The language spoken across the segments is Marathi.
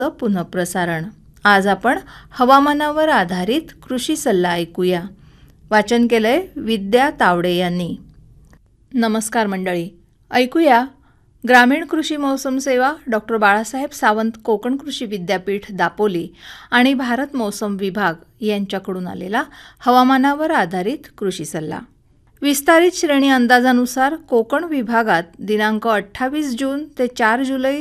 पुनःप्रसारण। आज आपण हवामानावर आधारित कृषी सल्ला ऐकूया। वाचन केलंय विद्या तावडे यांनी। नमस्कार मंडळी, ऐकूया ग्रामीण कृषी मौसम सेवा डॉक्टर बाळासाहेब सावंत कोकण कृषी विद्यापीठ दापोली आणि भारत मौसम विभाग यांच्याकडून आलेला हवामानावर आधारित कृषी सल्ला। विस्तारित श्रेणी अंदाजानुसार कोकण विभागात दिनांक 28 जून ते 4 जुलै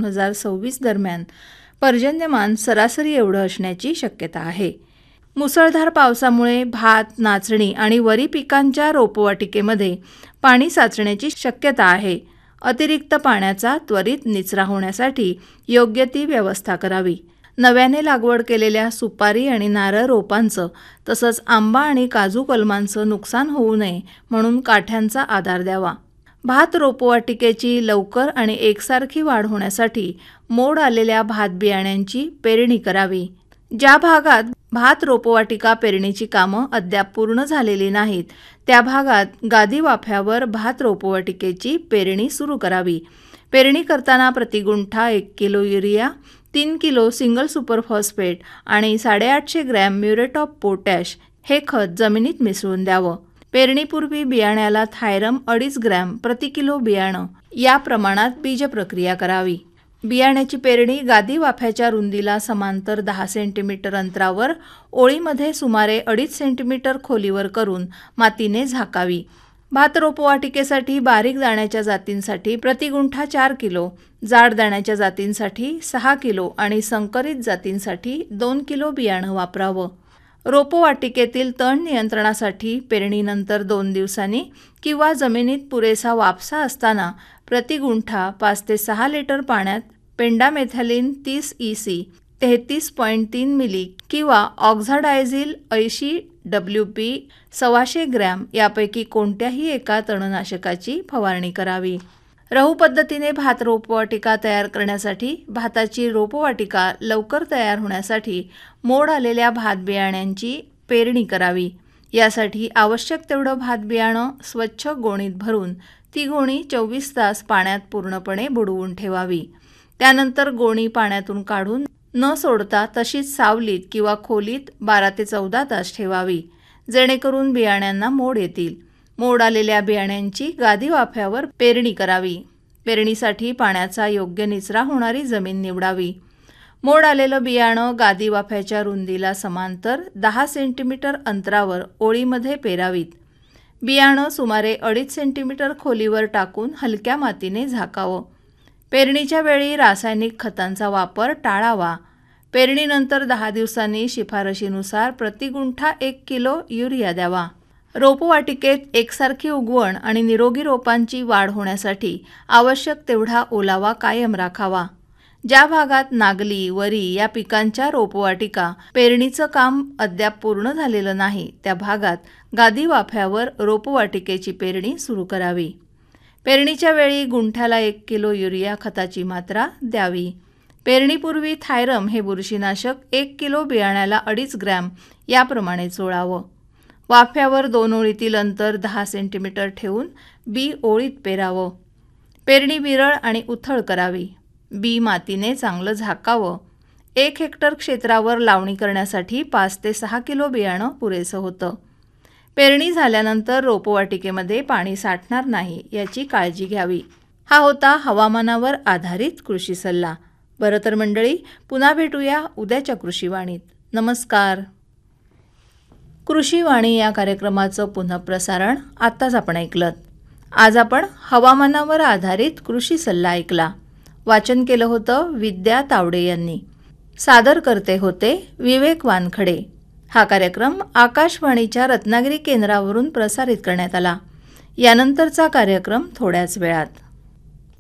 2026 दरम्यान पर्जन्यमान सरासरी एवढं असण्याची शक्यता आहे। मुसळधार पावसामुळे भात, नाचणी आणि वरी पिकांच्या रोपवाटिकेमध्ये पाणी साचण्याची शक्यता आहे। अतिरिक्त पाण्याचा त्वरित निचरा होण्यासाठी योग्य ती व्यवस्था करावी। नव्याने लागवड केलेल्या सुपारी आणि नारळ रोपांचं तसंच आंबा आणि काजू कलमांचं नुकसान होऊ नये म्हणून काठ्यांचा आधार द्यावा। भात रोपवाटिकेची लवकर आणि एकसारखी वाढ होण्यासाठी मोड आलेल्या भात बियाण्यांची पेरणी करावी। ज्या भागात भात रोपवाटिका पेरणीची कामं अद्याप पूर्ण झालेली नाहीत त्या भागात गादी वाफ्यावर भात रोपवाटिकेची पेरणी सुरू करावी। पेरणी करताना प्रतिगुंठा 1 kilo urea, 3 kilo single super phosphate आणि 850 ग्रॅम म्युरेट ऑफ पोटॅश हे खत जमिनीत मिसळून द्यावं। पेरणीपूर्वी बियाण्याला थायरम 2.5 ग्रॅम प्रति किलो बियाणं या प्रमाणात बीज प्रक्रिया करावी। बियाण्याची पेरणी गादी वाफ्याच्या रुंदीला समांतर 10 सेंटीमीटर अंतरावर ओळीमध्ये सुमारे 2.5 सेंटीमीटर खोलीवर करून मातीने झाकावी। भात रोपवाटिकेसाठी बारीक दाण्याच्या जातींसाठी प्रतिगुंठा 4 किलो, जाड दाण्याच्या जातींसाठी 6 किलो आणि संकरित जातींसाठी 2 किलो बियाणं वापरावं। रोपवाटिकेतील तण नियंत्रणासाठी पेरणीनंतर 2 दिवसांनी किंवा जमिनीत पुरेसा वापसा असताना प्रतिगुंठा 5 ते 6 लिटर पाण्यात पेंडामेथॅलिन 30 EC 33.3 मिली किंवा ऑक्झाडायझिल 80 WP 125 ग्रॅम यापैकी कोणत्याही एका तणनाशकाची फवारणी करावी। रहू पद्धतीने भात रोपवाटिका तयार करण्यासाठी भाताची रोपवाटिका लवकर तयार होण्यासाठी मोड आलेल्या भात बियाण्यांची पेरणी करावी। यासाठी आवश्यक तेवढं भात बियाणं स्वच्छ गोणीत भरून ती गोणी 24 तास पाण्यात पूर्णपणे बुडवून ठेवावी। त्यानंतर गोणी पाण्यातून काढून न सोडता तशीच सावलीत किंवा खोलीत 12 ते 14 तास ठेवावी, जेणेकरून बियाण्यांना मोड येतील। मोड आलेल्या बियाण्यांची गादी वाफ्यावर पेरणी करावी। पेरणीसाठी पाण्याचा योग्य निचरा होणारी जमीन निवडावी। मोड आलेलं बियाणं गादी वाफ्याच्या रुंदीला समांतर 10 सेंटीमीटर अंतरावर ओळीमध्ये पेरावीत। बियाणं सुमारे 2.5 सेंटीमीटर खोलीवर टाकून हलक्या मातीने झाकावं। पेरणीच्या वेळी रासायनिक खतांचा वापर टाळावा। पेरणीनंतर 10 दिवसांनी शिफारशीनुसार प्रतिगुंठा 1 किलो युरिया द्यावा। रोपवाटिकेत एकसारखी उगवण आणि निरोगी रोपांची वाढ होण्यासाठी आवश्यक तेवढा ओलावा कायम राखावा। ज्या भागात नागली, वरी या पिकांच्या रोपवाटिका पेरणीचं काम अद्याप पूर्ण झालेलं नाही त्या भागात गादी वाफ्यावर रोपवाटिकेची पेरणी सुरू करावी। पेरणीच्या वेळी गुंठ्याला 1 किलो युरिया खताची मात्रा द्यावी। पेरणीपूर्वी थायरम हे बुरशीनाशक 1 किलो बियाण्याला 2.5 ग्रॅम याप्रमाणे चोळावं। वाफ्यावर 2 ओळीतील अंतर 10 सेंटीमीटर ठेवून बी ओळीत पेरावं। पेरणी विरळ आणि उथळ करावी। बी मातीने चांगलं झाकावं। 1 हेक्टर क्षेत्रावर लावणी करण्यासाठी 5 ते 6 किलो बियाणं पुरेसं होतं। पेरणी झाल्यानंतर रोपवाटिकेमध्ये पाणी साठणार नाही याची काळजी घ्यावी। हा होता हवामानावर आधारित कृषी सल्ला। बरं तर मंडळी, पुन्हा भेटूया उद्याच्या कृषीवाणीत। नमस्कार। कृषीवाणी या कार्यक्रमाचं पुनःप्रसारण आत्ताच आपण ऐकलत। आज आपण हवामानावर आधारित कृषी सल्ला ऐकला। वाचन केलं होतं विद्या तावडे यांनी। सादर करते होते विवेक वानखडे। हा कार्यक्रम आकाशवाणीच्या रत्नागिरी केंद्रावरून प्रसारित करण्यात आला। यानंतरचा कार्यक्रम थोड्याच वेळात।